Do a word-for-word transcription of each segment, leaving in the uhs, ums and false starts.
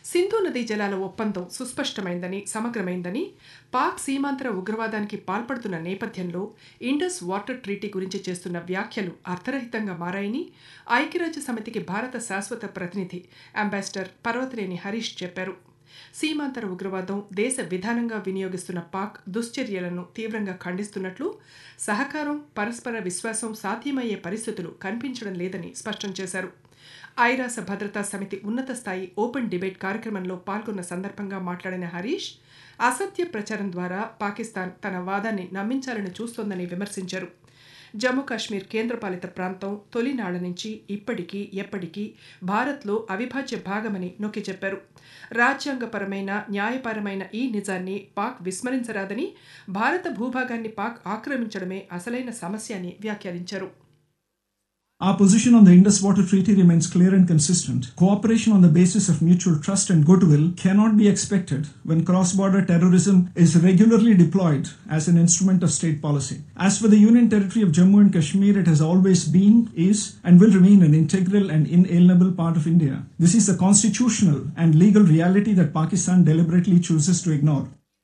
సింధు నదీ జలాల ఒప్పందం సుస్పష్టమైందని సమగ్రమైందని పాక్ సీమాంతర ఉగ్రవాదానికి పాల్పడుతున్న నేపథ్యంలో ఇండస్ వాటర్ ట్రీటీ గురించి చేస్తున్న వ్యాఖ్యలు అర్థరహితంగా మారాయని ఐక్యరాజ్య సమితికి భారత శాశ్వత ప్రతినిధి అంబాసిడర్ పర్వతనేని హరీష్ చెప్పారు. సీమాంతర ఉగ్రవాదం దేశ విధానంగా వినియోగిస్తున్న పాక్ దుశ్చర్యలను తీవ్రంగా ఖండిస్తున్నట్లు, సహకారం పరస్పర విశ్వాసం సాధ్యమయ్యే పరిస్థితులు కనిపించడం లేదని స్పష్టం చేశారు. ఐరాస భద్రతా సమితి ఉన్నత స్థాయి ఓపెన్ డిబేట్ కార్యక్రమంలో పాల్గొన్న సందర్భంగా మాట్లాడిన హరీష్, అసత్య ప్రచారం ద్వారా పాకిస్తాన్ తన వాదాన్ని నమ్మించాలని చూస్తోందని విమర్శించారు. జమ్మూ కాశ్మీర్ కేంద్రపాలిత ప్రాంతం తొలినాళ్ల నుంచి ఇప్పటికీ ఎప్పటికీ భారత్లో అవిభాజ్య భాగమని నొక్కి చెప్పారు. రాజ్యాంగపరమైన న్యాయపరమైన ఈ నిజాన్ని పాక్ విస్మరించరాదని, భారత భూభాగాన్ని పాక్ ఆక్రమించడమే అసలైన సమస్య అని వ్యాఖ్యానించారు. Our position on the Indus Water Treaty remains clear and consistent. Cooperation on the basis of mutual trust and goodwill cannot be expected when cross-border terrorism is regularly deployed as an instrument of state policy. As for the Union Territory of Jammu and Kashmir, it has always been, is, and will remain an integral and inalienable part of India. This is a constitutional and legal reality that Pakistan deliberately chooses to ignore.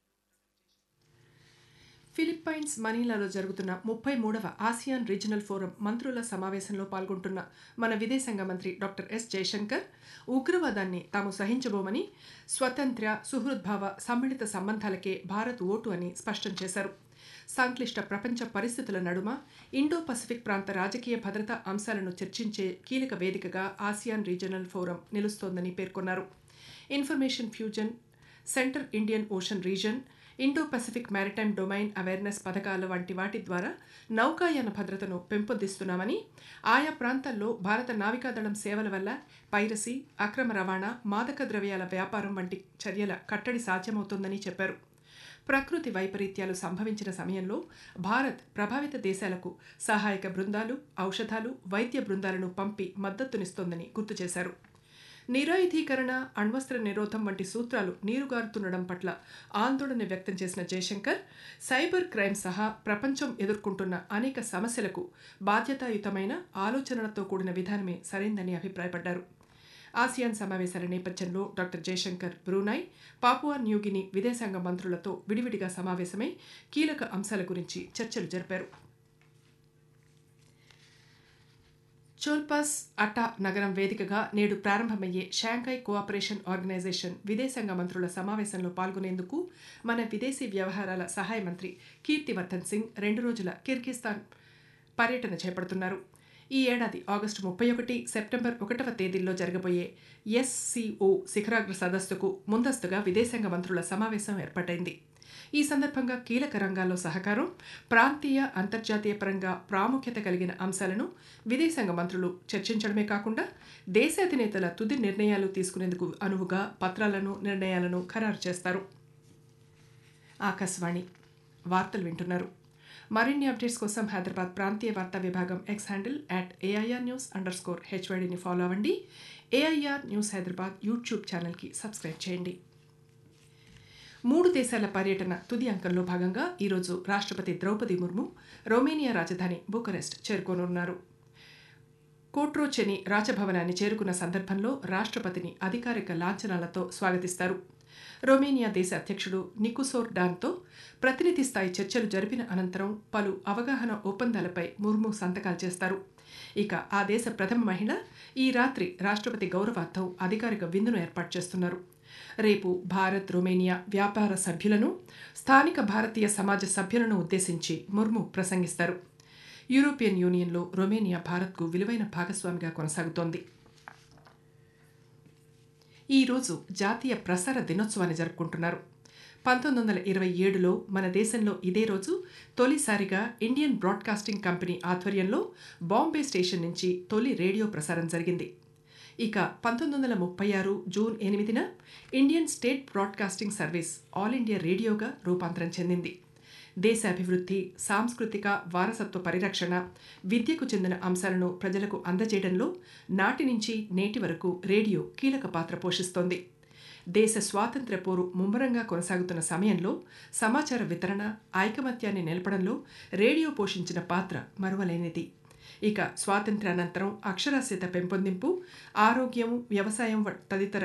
Philippines మనీలాలో జరుగుతున్న ముప్పై మూడవ ASEAN regional forum మంత్రుల సమావేశంలో పాల్గొంటున్న మన విదేశాంగ మంత్రి doctor yes Jayashankar ఉగ్రవాదాన్ని తాము సహించబోమని, స్వతంత్ర సుహృద్భావ సమ్మిళిత సంబంధాలకే భారత్ ఓటు అని స్పష్టం చేశారు. సంక్లిష్ట ప్రపంచ పరిస్థితుల నడుమ ఇండో పసిఫిక్ ప్రాంత రాజకీయ భద్రతా అంశాలను చర్చించే కీలక వేదికగా ఆసియాన్ రీజనల్ ఫోరం నిలుస్తోందని పేర్కొన్నారు. Information fusion, centre Indian ocean reason, Indo Pacific maritime domain awareness పథకాల వంటి వాటి ద్వారా నౌకాయాన భద్రతను పెంపొందిస్తున్నామని, ఆయా ప్రాంతాల్లో భారత నావికాదళం సేవల వల్ల పైరసీ, అక్రమ రవాణా, మాదక ద్రవ్యాల వ్యాపారం వంటి చర్యల కట్టడి సాధ్యమవుతోందని చెప్పారు. ప్రకృతి వైపరీత్యాలు సంభవించిన సమయంలో భారత్ ప్రభావిత దేశాలకు సహాయక బృందాలు, ఔషధాలు, వైద్య బృందాలను పంపి మద్దతునిస్తోందని గుర్తు చేశారు. నిరాయుధీకరణ, అణ్వస్త్ర నిరోధం వంటి సూత్రాలు నీరుగారుతుండడం పట్ల ఆందోళన వ్యక్తం చేసిన జయశంకర్, సైబర్ క్రైమ్ సహా ప్రపంచం ఎదుర్కొంటున్న అనేక సమస్యలకు బాధ్యతాయుతమైన ఆలోచనలతో కూడిన విధానమే సరైందని అభిప్రాయపడ్డారు. ఆసియాన్ సమావేశాల నేపథ్యంలో డాక్టర్ జయశంకర్ బ్రూనై, పాపువా న్యూగిని విదేశాంగ మంత్రులతో విడివిడిగా సమావేశమై కీలక అంశాల గురించి చర్చలు జరిపారు. చోల్పాస్ అటా నగరం వేదికగా నేడు ప్రారంభమయ్యే షాంఘై కోఆపరేషన్ ఆర్గనైజేషన్ విదేశాంగ మంత్రుల సమావేశంలో పాల్గొనేందుకు మన విదేశీ వ్యవహారాల సహాయ మంత్రి కీర్తివర్ధన్ సింగ్ రెండు రోజుల కిర్గిస్థాన్ పర్యటన చేపడుతున్నారు. ఈ ఏడాది ఆగస్టు ముప్పై ఒకటి, సెప్టెంబర్ ఒకటవ తేదీల్లో జరగబోయే ఎస్సీఓ శిఖరాగ్ర సదస్సుకు ముందస్తుగా విదేశాంగ మంత్రుల సమావేశం ఏర్పాటైంది. ఈ సందర్భంగా కీలక రంగాల్లో సహకారం, ప్రాంతీయ అంతర్జాతీయ పరంగా ప్రాముఖ్యత కలిగిన అంశాలను విదేశాంగ మంత్రులు చర్చించడమే కాకుండా దేశాధినేతల తుది నిర్ణయాలు తీసుకునేందుకు అనువుగా పత్రాలను, నిర్ణయాలను ఖరారు చేస్తారు. ఆకాశవాణి వార్తలు వింటున్నారు. మరిన్ని అప్డేట్స్ కోసం హైదరాబాద్ ప్రాంతీయ వార్తా విభాగం X handle at AIR news under score హెచ్వైడిని follow అవ్వండి. ఏఐఆర్ న్యూస్ హైదరాబాద్ యూట్యూబ్ ఛానల్కి సబ్స్క్రైబ్ చేయండి. మూడు దేశాల పర్యటన తుది అంకంలో భాగంగా ఈరోజు రాష్ట్రపతి ద్రౌపది ముర్ము రొమేనియా రాజధాని బుకరెస్ట్ చేరుకోనున్నారు. కోట్రోచెని రాజభవనాన్ని చేరుకున్న సందర్భంలో రాష్ట్రపతిని అధికారిక లాంఛనాలతో స్వాగతిస్తారు. రొమేనియా దేశ అధ్యక్షుడు నికుసోర్ డాన్తో ప్రతినిధి స్థాయి చర్చలు జరిపిన అనంతరం పలు అవగాహన ఒప్పందాలపై ముర్ము సంతకాలు చేస్తారు. ఇక ఆ దేశ ప్రథమ మహిళ ఈ రాత్రి రాష్ట్రపతి గౌరవార్థం అధికారిక విందును ఏర్పాటు చేస్తున్నారు. రేపు భారత్ రొమేనియా వ్యాపార సభ్యులను, స్థానిక భారతీయ సమాజ సభ్యులను ఉద్దేశించి ముర్ము ప్రసంగిస్తారు. యూరోపియన్ యూనియన్లో రొమేనియా భారత్కు విలువైన భాగస్వామిగా కొనసాగుతోంది. ఈరోజు జాతీయ ప్రసార దినోత్సవాన్ని జరుపుకుంటున్నారు. పంతొమ్మిది వందల ఇరవై ఏడులో మన దేశంలో ఇదే రోజు తొలిసారిగా ఇండియన్ బ్రాడ్కాస్టింగ్ కంపెనీ ఆధ్వర్యంలో బాంబే స్టేషన్ నుంచి తొలి రేడియో ప్రసారం జరిగింది. ఇక పంతొమ్మిది వందల ముప్పై ఆరు జూన్ ఎనిమిదిన Indian state broadcasting service all India రేడియోగా రూపాంతరం చెందింది. దేశ అభివృద్ధి, సాంస్కృతిక వారసత్వ పరిరక్షణ, విద్యకు చెందిన అంశాలను ప్రజలకు అందజేయడంలో నాటి నుంచి నేటి వరకు రేడియో కీలక పాత్ర పోషిస్తోంది. దేశ స్వాతంత్ర్య పోరు ముమ్మరంగా కొనసాగుతున్న సమయంలో సమాచార వితరణ, ఐకమత్యాన్ని నిలపడంలో రేడియో పోషించిన పాత్ర మరువలేనిది. ఇక స్వాతంత్ర్యానంతరం అక్షరాస్యత పెంపొందింపు, ఆరోగ్యం, వ్యవసాయం తదితర